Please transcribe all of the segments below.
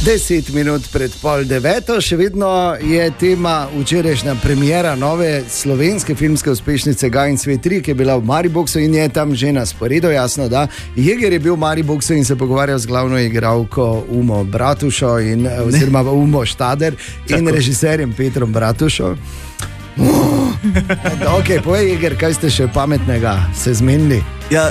10 minut pred 8:30, še vedno je tema včerajšnja premiera nove slovenske filmske uspešnice Gaj in svet 3, ki je bila v Mariboku in je tam že na sporedu, jasno, da Jeger je bil v Mariboku in se pogovarjal z glavno igralko Umo Bratušo oziroma Umo Štader in režiserjem Petrom Bratušo. Ok, povej, Jeger, kaj ste še pametnega se zmenili? Ja,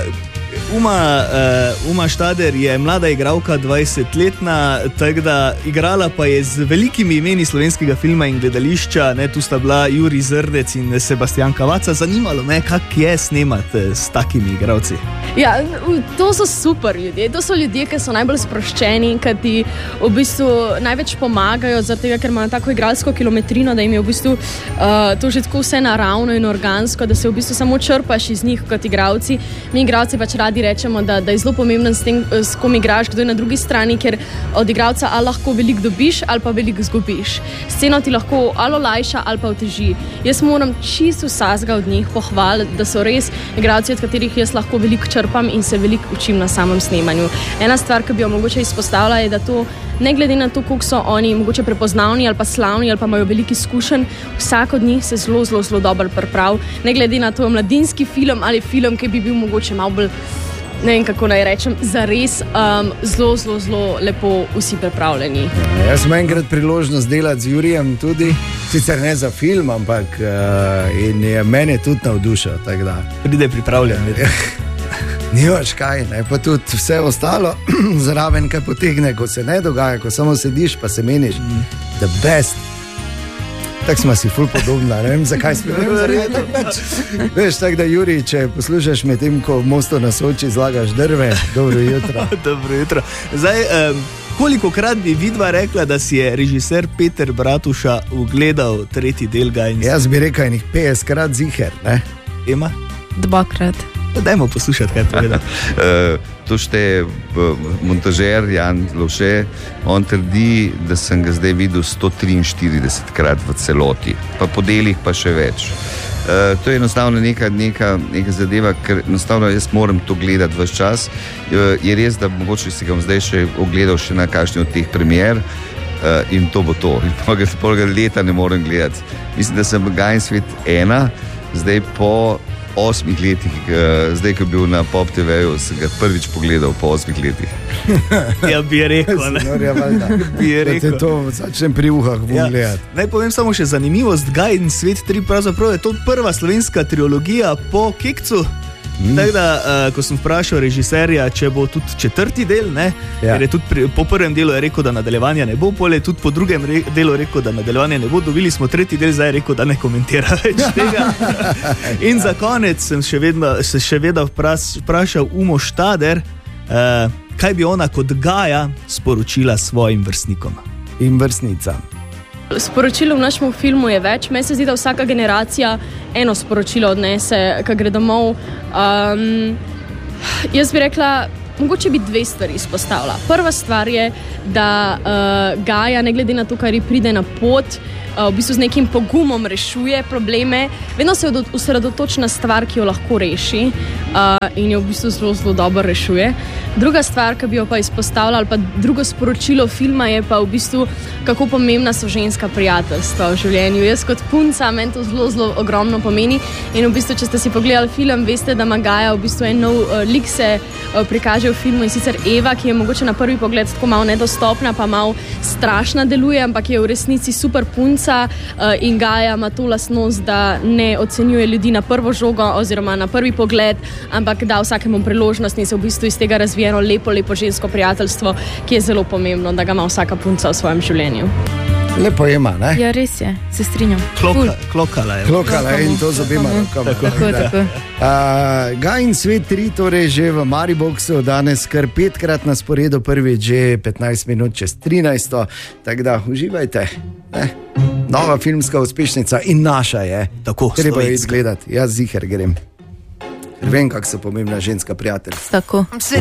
Uma Štader je mlada igralka, 20-letna, tako da igrala pa je z velikimi imeni slovenskega filma in gledališča, ne, tu sta bila Jurij Zrdec in Sebastian Kavaca. Zanimalo me, kak je snemati s takimi igralci. Ja, to so super ljudje, to so ljudje, ki so najbolj sproščeni, ki ti v bistvu največ pomagajo, zato ker imajo tako igralsko kilometrino, da jim je v bistvu to že tako vse naravno in organsko, da se v bistvu samo črpaš iz njih kot igralci. Mi igralci pač radi rečemo, da je zelo pomemben s tem, s kom igraš, kdo je na drugi strani, ker od igralca ali lahko veliko dobiš ali pa veliko izgubiš. Sceno ti lahko ali olajša ali pa oteži. Jaz moram čisto vsakega od njih pohvaliti, da so res igralci, od katerih jaz lahko veliko črpam in se veliko učim na samem snemanju. Ena stvar, ki bi jo mogoče izpostavila, je, da to ne glede na to, koliko so oni mogoče prepoznavni ali pa slavni ali pa imajo veliko izkušenj, vsak od njih se zelo dobro pripravi. Ne glede na to, mladinski film ali film, ki bi bil mogoče malo bolj, ne vem kako naj rečem, zares zelo lepo vsi pripravljeni. Jaz sem enkrat priložnost delati z Jurijem tudi, sicer ne za film, ampak in je mene tudi navdušil. Pride pripravljen. Nimaš kaj, ne? Pa tudi vse ostalo zraven, kaj potegne, ko se ne dogaja, ko samo sediš pa se meniš, the best. Tako smo si ful podobna, ne vem, zakaj smo veš, tako da Jurij, če poslušaš med tem, ko v Mostu na Soči zlagaš drve, dobro jutro. Dobro jutro. Zdaj, kolikokrat bi vidva rekla, da si je režiser Peter Bratuša ugledal tretji del Gaj in svet? Jaz bi rekel enih 50krat ziher, ne? Ema? 2krat. Dajmo poslušati, kaj povedal. To šteje montažer Jan Lovše, on trdi, da sem ga zdaj videl 143krat v celoti, pa po delih pa še več. To je enostavno neka zadeva, ker enostavno jaz moram to gledati ves čas. Je res, da mogoče si ga zdaj še ogledal še na kakšni od teh premier in to bo to. In pol ga leta ne morem gledati. Mislim, da sem Gaj in svet 1, zdaj po 8 letih, zdaj, ko je bil na Pop TV-ju, sem ga prvič pogledal po 8 letih. Ja, bi rekel, ne? Bi rekel. Da te to začnem pri uhah gledati. Naj povem samo še zanimivost, Gaj in svet 3, pravzaprav je to prva slovenska trilogija po Kekcu. Tako da, ko sem vprašal režiserja, če bo tudi četrti del, ne, ker je tudi po prvem delu je rekel, da nadaljevanja ne bo, pol je tudi po drugem delu rekel, da nadaljevanja ne bo, dobili smo tretji del, zdaj je rekel, da ne komentira več tega. In za konec sem še vedno vprašal Umo Štader, kaj bi ona kot Gaja sporočila svojim vrstnikom. In vrstnicam. Sporočilo v našem filmu je več. Meni se zdi, da vsaka generacija eno sporočilo odnese, ko gre domov. Jaz bi rekla, mogoče bi 2 stvari izpostavila. Prva stvar je, da Gaja, ne glede na to, kar ji pride na pot, v bistvu z nekim pogumom rešuje probleme. Vedno se osredotoči na stvar, ki jo lahko reši in jo v bistvu zelo dobro rešuje. Druga stvar, ki bi jo pa izpostavila, ali pa drugo sporočilo filma je pa v bistvu, kako pomembna so ženska prijateljstva v življenju. Jaz kot punca, meni to zelo ogromno pomeni in v bistvu, če ste si pogledali film, veste, da ima Gaja v bistvu en nov lik se prikaže v filmu in sicer Eva, ki je mogoče na prvi pogled tako malo nedostopna, pa malo strašna deluje, ampak je v resnici super punca in Gaja ima to lastnost, da ne ocenjuje ljudi na prvo žogo oziroma na prvi pogled, ampak da vsakemu priložnost in se v bistvu iz tega razvije eno lepo žensko prijateljstvo, ki je zelo pomembno, da ga ima vsaka punca v svojem življenju. Lepo ima, ne? Ja, res je, se strinjam. Klokala je. Klokala je in to z obema rokama. Tako. Gaj in svet 3, torej že v Mariboku, danes kar 5krat na sporedu, prvič že 15 minut čez 13. Tako da uživajte. Nova filmska uspešnica in naša je. Tako, treba je izgledati. Jaz ziher grem. Vem, kak so pomembna ženska prijateljstva. Tako.